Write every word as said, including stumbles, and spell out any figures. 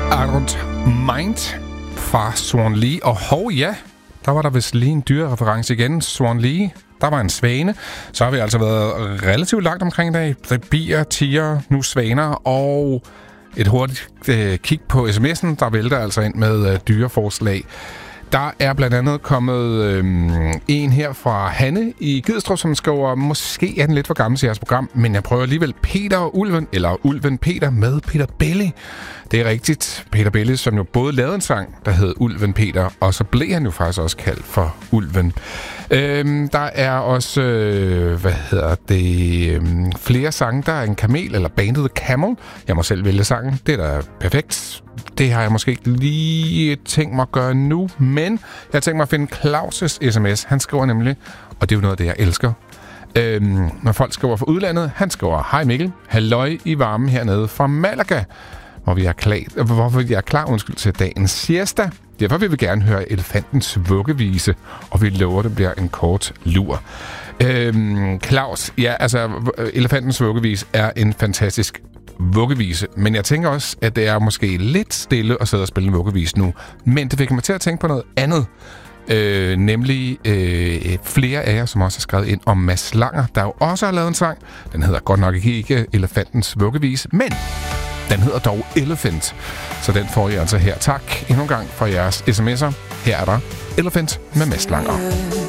I Don't Mind fra Swan Lee. Og hov ja, der var der vist lige en dyrereference igen. Swan Lee, der var en svane. Så har vi altså været relativt langt omkring i dag. Bier, tiger, nu svaner og et hurtigt øh, kig på sms'en. Der vælter altså ind med øh, dyreforslag. Der er blandt andet kommet øhm, en her fra Hanne i Gidstrup, som skriver, måske er den lidt for gammel til jeres program, men jeg prøver alligevel Peter og Ulven, eller Ulven Peter med Peter Belli. Det er rigtigt. Peter Belli, som jo både lavede en sang, der hed Ulven Peter, og så blev han jo faktisk også kaldt for Ulven. Øhm, der er også, øh, hvad hedder det, øhm, flere sange. Der er en kamel, eller bandet The Camel. Jeg må selv vælge sangen. Det er da perfekt. Det har jeg måske ikke lige tænkt mig at gøre nu, men jeg har tænkt mig at finde Claus' sms. Han skriver nemlig, og det er jo noget af det, jeg elsker, øhm, når folk skriver fra udlandet. Han skriver, hej Mikkel, halløj i varmen hernede fra Malaga, hvor vi er klar, hvor vi er klar undskyld, til dagens siesta. Derfor vil vi gerne høre Elefantens vuggevise, og vi lover, det bliver en kort lur. Øhm, Claus, ja, altså, Elefantens vuggevise er en fantastisk vuggevise, men jeg tænker også, at det er måske lidt stille at sidde og spille en vuggevise nu. Men det fik mig til at tænke på noget andet. Øh, nemlig øh, flere af jer, som også har skrevet ind om Mads Langer, der jo også har lavet en sang. Den hedder godt nok ikke Elefantens vuggevise, men den hedder dog Elephant. Så den får I altså her. Tak endnu en gang for jeres sms'er. Her er der Elephant med Mads Langer.